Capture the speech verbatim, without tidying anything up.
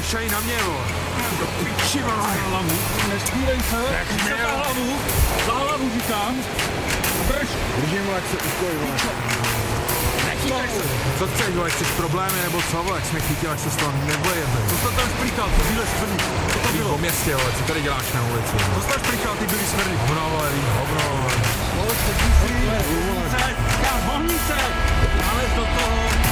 Nešaj na mě, vole. Do piči, vole. Za hlavu, nestřílej se, Nech mě, za hlavu, za hlavu říkám. Drž. Držím, vole, jak se uspoj, vole. Nechytaj se. Co chceš, vole, chceš problémy, nebo co, vole, jak jsi mě chytil, jak se z toho nebojebe. Co jsi tam šprýchal, ty bílé smrdy? Co to bylo? Po městě, vole, co tady děláš na ulici? Co jsi tam šprýchal, ty bílé smrdy? Hovno, vole, víš, hovno, vole. Vole, sedí si, já vohni se, nalez do toho.